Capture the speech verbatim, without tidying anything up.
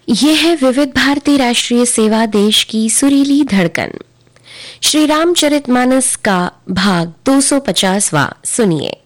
ये है विविध भारती राष्ट्रीय सेवा, देश की सुरीली धड़कन। श्री रामचरितमानस का भाग दो सौ पचासवां सुनिए।